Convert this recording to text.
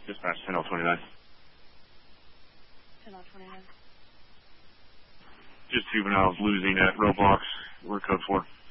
Dispatch 10-29. 10-29. Just juveniles losing at roadblocks. We're code 4.